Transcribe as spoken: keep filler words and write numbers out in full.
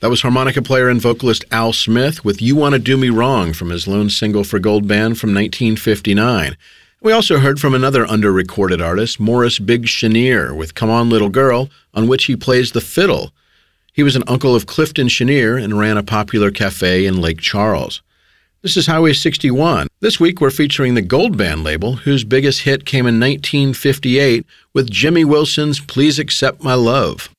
That was harmonica player and vocalist Al Smith with You Wanna Do Me Wrong from his lone single for Gold Band from nineteen fifty-nine. We also heard from another under-recorded artist, Morris Big Chenier, with Come On Little Girl, on which he plays the fiddle. He was an uncle of Clifton Chenier and ran a popular cafe in Lake Charles. This is Highway sixty-one. This week we're featuring the Gold Band label, whose biggest hit came in nineteen fifty-eight with Jimmy Wilson's Please Accept My Love.